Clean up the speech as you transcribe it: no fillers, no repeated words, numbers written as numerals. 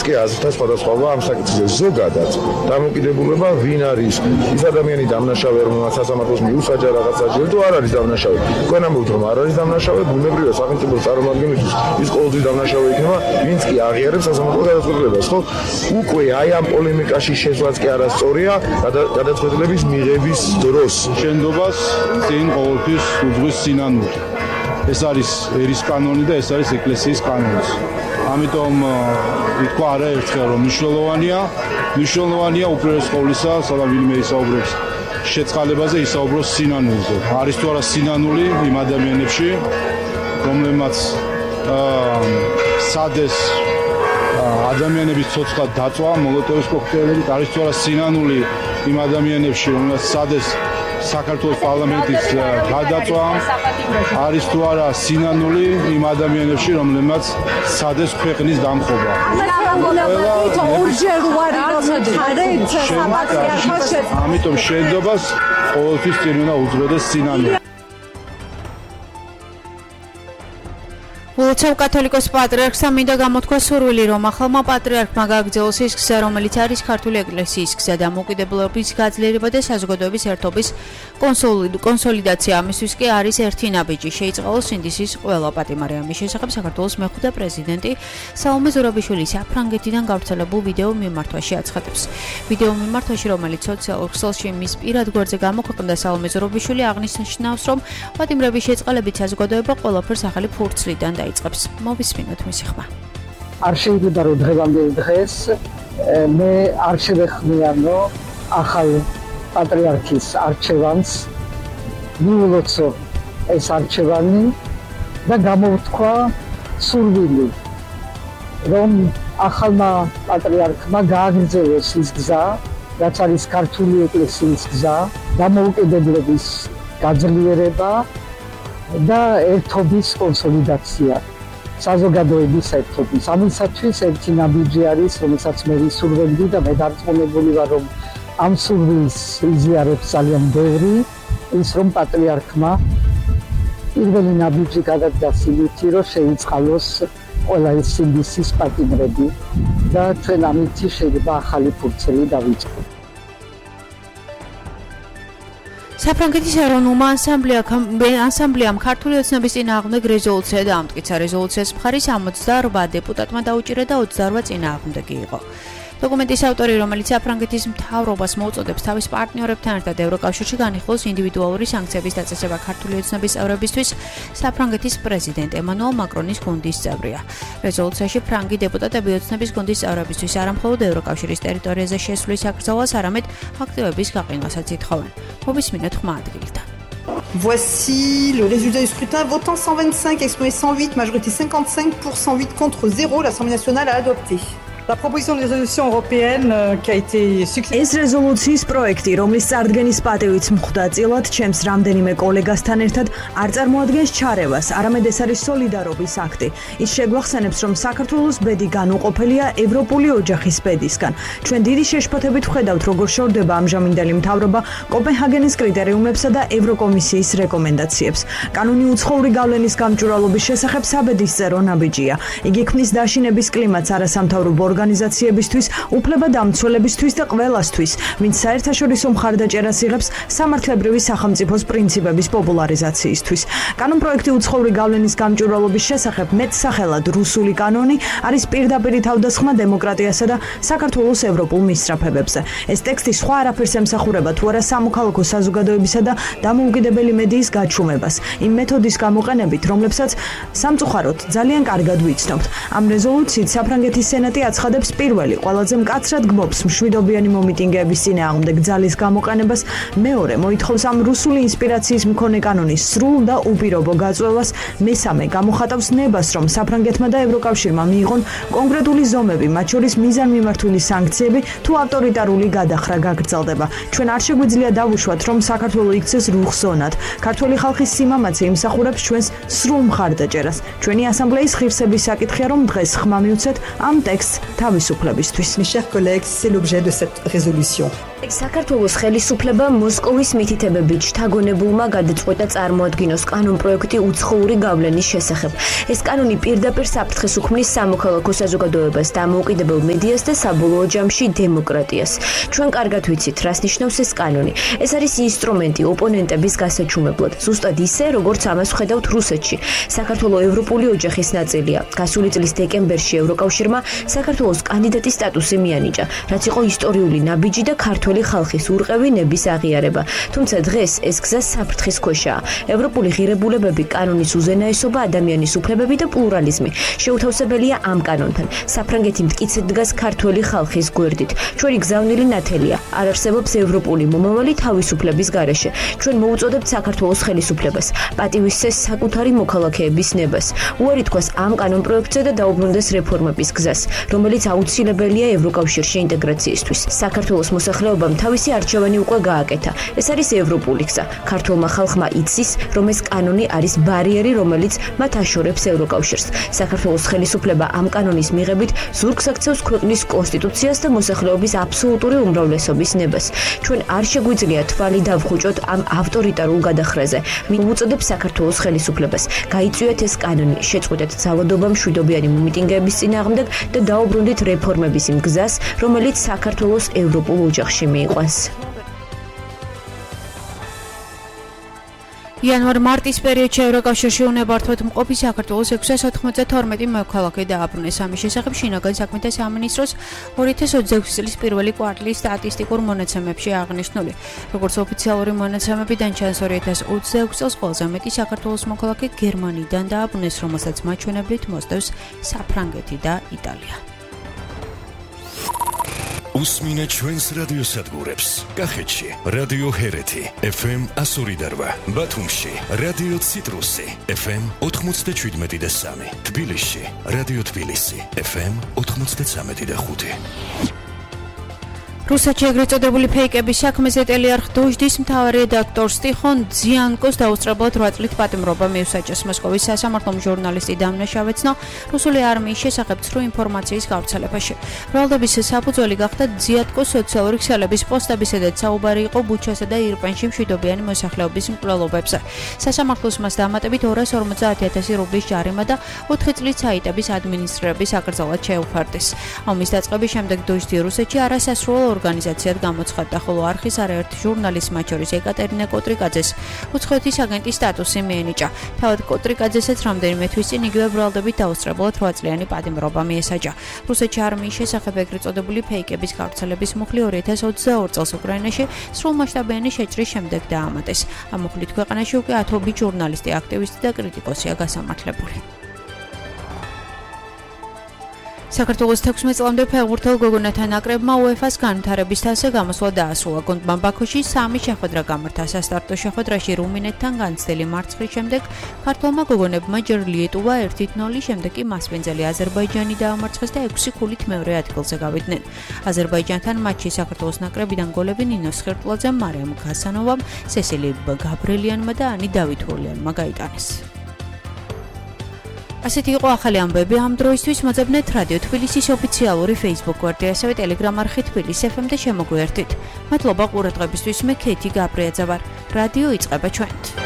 კი აზრთა სხვადასხვაა ამ საკითხზე. ზოგადად დამოკიდებულება ვინ არის ის ადამიანი დამნაშავე, რომელსაც სასამართლოს მიუსაჯა რაღაცა ჯერდო არ არის დამნაშავე. თქვენ ამბობთ რომ არ არის დამნაშავე, ბუნებრივია სახელმწიფოს წარმომადგენლისთვის ის ყოველთვის დამნაშავე იქნება, ვინც კი აღიარებს სასამართლო გადაწყვეტილებას, ხო? უკვე აი ამ პოლემიკაში შესვლაც კი არასწორია გადაწყვეტილების მიღების დროს. შენდობას წინ ყოველთვის უძღვის სინანული. ეს არის ერის კანონი და ეს არის ეკლესიის კანონიც. ამიტომ ითქვა არაერთხელ რომ მნიშვნელოვანია უპირველეს ყოვლისა, სადაც ვინმე ისაუბრებს შეწყალებაზე, ისაუბროს სინანულზე. არის თუ არა სინანული იმ ადამიანებში, რომლებმაც სადეს ადამიანების ცოცხლად დაწვა მოლოტოვის კოქტეილებით, არის თუ არა სინანული იმ ადამიანებში, რომლებმაც სადეს საქართველოს პარლამენტის გადაწვა, არის თუ არა სინანული იმ ადამიანებში, რომლებმაც სადეს ქვეყნის დამხობა. ამიტომ შენდობას ყოველთვის წინ უნდა უძღვდეს სინანული. ულოცავ კათოლიკოს პატრიარქს მინდა გამოთქვა სურვილი, რომ ახალმა პატრიარქმა გააგრძელოს ის გზა, რომელიც არის ქართული ეკლესიის გზა, დამოუკიდებლობის გაძლიერება და საზოგადოების ერთობის კონსოლიდაცია. ამისთვის კი არის ერთი ნაბიჯი, შეიწყალოს სინდისის ყველა პატიმარი. ამის შესახებ საქართველოს მეხუთე პრეზიდენტი სალომე ზურაბიშვილი საფრანგეთიდან გავრცელებულ ვიდეო მიმართვაში აცხადებს. ვიდეო მიმართვაში, რომელიც სოციალურ ქსელში მის პირად გვერდზე გამოქვეყნდა, სალომე ზურაბიშვილი აღნიშნავს, რომ პატიმრების შეწყალებით საზოგადოება ყველაფერს ახალი ფურცლიდან დაიწყებს. მოვისმინოთ მისი ხმა. არ შეიძლება რომ დღევანდელ დღეს მე არ შევეხმიანო ახალ პატრიარქის არჩევანს, მიულოცო ეს არჩევანი და გამოვთქვა სურვილი, რომ ახალმა პატრიარქმა გააგრძელოს ის გზა, რაც არის ქართული ეკლესიის გზა, დამოუკიდებლობის გაძლიერება და ერთობის კონსოლიდაცია, საზოგადოების ერთობის. ამისათვის ერთი ნაბიჯი არის, რომელსაც მე ვისურვებდი და მე დარწმუნებული ვარ, რომ ამ სურვილს იზიარებს ძალიან ბევრი, ის რომ პატრიარქმა პირველი ნაბიჯი გადადგას იმითი, რომ შეიწყალოს ყველა ეს სინდისის პატიმრები და ჩვენ ამით შეიძლება ახალი ფურცელი დავიწყოთ. საფრანგეთის ეროვნულმა ანსამბლეამ ქართული ოცნების წინააღმდეგ რეზოლუცია დაამტკიცა. რეზოლუციას მხარი 68 დეპუტატმა დაუჭირა და 28 წინააღმდეგი იყო. დოკუმენტის ავტორი, რომელიც საფრანგეთის მთავრობას მოუწოდებს თავის პარტნიორებთან ერთად ევროკავშირში განიხილოს ინდივიდუალური სანქციების დაწესება ქართული ოცნების წევრებისთვის, საფრანგეთის პრეზიდენტ ემანუელ მაკრონის გუნდის წევრია. რეზოლუციაში ფრანგი დეპუტატები ოცნების გუნდის წევრებისთვის არამხოლოდ ევროკავშირის ტერიტორიაზე შესვლის აკრძალვას, არამედ აქტივების გაყინვასაც ითხოვენ. მოვისმინოთ ხმა ადგილიდან. Voici le résultat du scrutin. Votant 125, exprimé 108, majorité 55 pour 108 contre 0. L'Assemblée nationale a adopté. La proposition de résolution européenne qui a été successfully. ეს რეზოლუციის პროექტი, რომლის წარდგენის პატივით მხდა წილად ჩემს რამდენიმე კოლეგასთან ერთად, არ წარმოადგენს ჩარევას, არამედ ეს არის სოლიდარობის აქტი. ის შეგვახსენებს, რომ საქართველოს ბედი განუყოფელია ევროპული ოჯახის ბედისგან. ჩვენ დიდი შეშფოთებით ვხედავთ, როგორ შორდება ამჟამინდელი მთავრობა კოპენჰაგენის კრიტერიუმებსა და ევროკომისიის რეკომენდაციებს. კანონი უცხოური გავლენის გამჭვირვალობის შესახებ საბედისწერო ნაბიჯია. იგი ქმნის დაშინების კლიმატს არასამთავრობო ორგანიზაციებისთვის, უფლებადამცველებისთვის და ყველასთვის, ვინც საერთაშორისო მხარდაჭერას იღებს სამართლებრივი სახელმწიფოს პრინციპების პოპულარიზაციისთვის. კანონპროექტი უცხოური გავლენის გამჭვირვალობის შესახებ მეტსახელად რუსული კანონი არის პირდაპირი თავდასხმა დემოკრატიასა და საქართველოს ევროპულ მისწრაფებებზე. ეს ტექსტი სხვა არაფერს ემსახურება თუ არა სამოქალაქო საზოგადოებისა და დამოუკიდებელი მედიის გაჩუმებას, იმ მეთოდის გამოყენებით, რომლებსაც სამწუხაროდ ძალიან კარგად ვიცნობთ. ამ რეზოლუციით საფრანგეთის სენატი აცხადებს პირველი, ყველაზე მკაცრად გმობს მშვიდობიანი მომიტინგეების წინააღმდეგ ძალის გამოყენებას, მეორე მოითხოვს ამ რუსული ინსპირაციის მქონე კანონის სრულ და უპირობო გაწვევას, მესამე გამოხატავს ნებას, რომ საფრანგეთმა და ევროკავშირმა მიიღონ კონკრეტული ზომები, მათ შორის მიზანმიმართული სანქციები თუ ავტორიტარული გადახრა გაგრძელდება. ჩვენ არ შეგვიძლია დავუშვათ, რომ საქართველო იქცეს რუხ-ზონად. ქართველი ხალხის სიმამაცე იმსახურებს ჩვენს სრულ მხარდაჭერას. ჩვენი ასამბლეის ღირსების საკითხია, რომ დღეს ხმა მივცეთ ამ ტექსტს თავისუფლებისთვის. Mes chers collègues, c'est l'objet de cette résolution. საქართველოს ხელისუფლება მოსკოვის მითითებებით შთაგონებულმა გადაწყვეტა წარმოადგინოს კანონპროექტი უცხოური გავლენის შესახებ. ეს კანონი პირდაპირ საფრთხეს უქმნის სამოქალაქო საზოგადოებას, დამოუკიდებელ მედიას და საბოლოო ჯამში დემოკრატიას. ჩვენ კარგად ვიცით, რას ნიშნავს ეს კანონი. ეს არის ინსტრუმენტი ოპონენტების გასაჩუმებლად, ზუსტად ისე, როგორც ამას ვხედავთ რუსეთში. საქართველოს ევროპული ოჯახის ნაწილია. გასული წლის დეკემბერში ევროკავშირმა საქართველოს კანდიდატის სტატუსი მიანიჭა, რაც იყო ისტორიული ნაბიჯი და ქართველი ხალხის ურყევი ნების აღიარება. თუმცა დღეს ეს გზა საფრთხის ქვეშაა. ევროპული ღირებულებები, კანონის უზენაესობა, ადამიანის უფლებები და პლურალიზმი შეუთავსებელია ამ კანონთან. საფრანგეთი მტკიცედ დგას ქართველი ხალხის გვერდით. ჩვენი გზავნილი ნათელია. არ არსებობს ევროპული მომავალი თავისუფლების გარეშე. ჩვენ მოუწოდებთ საქართველოს ხელისუფლებას, პატივისცეს საკუთარი მოქალაქეების ნებას. უარი თქვას ამ კანონპროექტზე და დაუბრუნდეს რეფორმების გზას, რომელიც აუცილებელია ევროკავშირში ინტეგრაციისთვის. საქართველოს მოსახლეობა თავისი არჩევანი უკვე გააკეთა. ეს არის ევროპული გზა. ქართულმა ხალხმა იცის, რომ ეს კანონი არის ბარიერი, რომელიც მათ აშორებს ევროკავშირს. საქართველოს ხელისუფლება ამ კანონის მიღებით ზურგს აქცევს ქვეყნის კონსტიტუციას და მოსახლეობის აბსოლუტური უმრავლესობის ნებას. ჩვენ არ შეგვიძლია თვალი დავხუჭოთ ამ ავტორიტარულ გადახრაზე. მივუწოდებ საქართველოს ხელისუფლებას, გაიწვიეთ ეს კანონი, შეწყვეტეთ ძალადობა მშვიდობიანი მომიტინგეების წინააღმდეგ და დაუბრუნდით რეფორმების იმ გზას, რომელიც საქართველოს ევროპულ ოჯახში მიიყვანს. იანვარ-მარტის პერიოდში ევროკავშირში უნებართვოდ მყოფი საქართველოს 692 მოქალაქე დააბრუნეს. ამის შესახებ შინაგან საქმეთა სამინისტროს 2026 წლის პირველი კვარტლის სტატისტიკურ მონაცემებში აღნიშნული. როგორც ოფიციალური მონაცემებიდან ჩანს, 2026 წელს ყველაზე მეტი საქართველოს მოქალაქე გერმანიიდან დააბრუნეს, რომელსაც მაჩვენებლით მოსდევს საფრანგეთი და იტალია. Usmine ჩვენს რადიოსადგურებს. კახეთში რადიო ჰერეთი FM 102.8, ბათუმში რადიო ციტრუსი FM 97.3, თბილისში რადიო თბილისი FM 93.5. რუსეთში ეგრეთ წოდებული ფეიკების საქმეზე ტელეარხ დოჟდის მთავარი რედაქტორ სტიხონ ძიანკოს დაუსწრებლად 8 წლით პატიმრობა მიუსაჯეს. მოსკოვის სასამართლომ ჟურნალისტი დამნაშავეცნო რუსული არმიის შესახებ ცრუ ინფორმაციის გავრცელებაში. ბრალდების საფუძველი გახდა ძიატკოს სოციალური ქსელების პოსტებისა და საუბარი იყო ბუჩასა და ირპენში მშვიდობიანი მოსახლეობის მკვლელობებზე. სასამართლოს მას დამატებით 250,000 რუბლის ჯარიმა და 4 წლის საიტების ადმინისტრირების აკრძალვად შეუფარდეს. ომის დაწყების შემდეგ დოჟდი რუსეთში არასასრულო ორგანიზაციად გამოცხადდა, ხოლო არხის არაერთი ჟურნალისტ, მათ შორის ეკატერინა კოტრიკაძეს, უცხოეთის აგენტის სტატუსი მიენიჭა. თავად კოტრიკაძესაც რამდენიმე თვის წინ იგივე ბრალდებით დაუსწრებლად 8 წლიანი პატიმრობა მიესაჯა. რუსეთში არმიის შესახებ ეგრეთ წოდებული ფეიკების გავრცელების მუხლი 2022 წელს უკრაინაში სრულმასშტაბიანი შეჭრის შემდეგ დაამატეს. ამ მუხლით ქვეყანაში უკვე 10 ჟურნალისტი, აქტივისტი და კრიტიკოსია გასამართლებული. საქართველოს 16 წლამდე ფეხბურთელ გოგონათა ნაკრებმა UEFA-ს განვითარების თასზე გამოსვლა დაასრულა. გუნდმა ბაქოში 3 შეხვედრა გამართა. სასტარტო შეხვედრაში რუმინეთთან განცდილი მარცხის შემდეგ ქართველმა გოგონებმა ჯერ ლიეტუვა 1-0, შემდეგ კი მასპინძელი აზერბაიჯანი დაამარცხეს და 6 ქულით მეორე ადგილზე გავიდნენ. აზერბაიჯანთან მატჩში საქართველოს ნაკრებიდან გოლები ნინოს ხერტლაძემ, მარიამ გასანოვამ, სესილი გაბრელიანმა და ანი დავითულიანმა გაიტანეს. ასეთი იყო ახალი ამბები ამ დროისთვის. მოძებნეთ რადიო თბილისის ოფიციალური Facebook გვერდი, ასევე Telegram არხი თბილისი FM და შემოგვიერთდით. მადლობა ყურადღებისთვის. მე ქეთი გაბრიაძე ვარ. რადიო იწყება ჩვენთ.